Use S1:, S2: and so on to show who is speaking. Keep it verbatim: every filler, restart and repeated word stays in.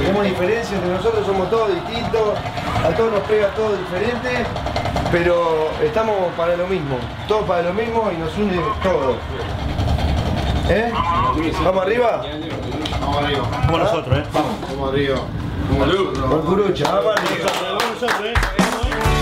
S1: Tenemos diferencias entre nosotros, somos todos distintos, a todos nos pega todo diferente, pero estamos para lo mismo, todos para lo mismo y nos une todo. ¿Eh? ¿Vamos arriba?
S2: Vamos arriba.
S3: Como nosotros, ¿eh?
S2: Vamos. Vamos arriba. Como nosotros.
S1: Con Curucha, vamos arriba.
S3: Como nosotros, ¿eh?